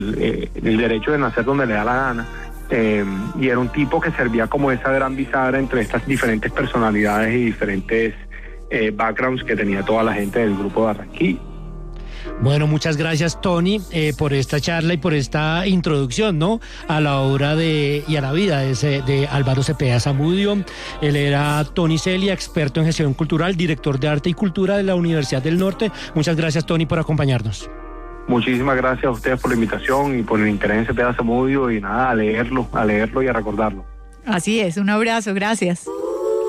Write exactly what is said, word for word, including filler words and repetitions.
eh, el derecho de nacer donde le da la gana. Eh, y era un tipo que servía como esa gran bisagra entre estas diferentes personalidades y diferentes eh, backgrounds que tenía toda la gente del grupo de Barranquilla. Bueno, muchas gracias, Tony, eh, por esta charla y por esta introducción, ¿no?, a la obra de y a la vida de, ese, de Álvaro Cepeda Zamudio. Él era Tony Celia, experto en gestión cultural, director de arte y cultura de la Universidad del Norte. Muchas gracias, Tony, por acompañarnos. Muchísimas gracias a ustedes por la invitación y por el interés en Cepeda Zamudio, y nada, a leerlo, a leerlo y a recordarlo. Así es, un abrazo, gracias.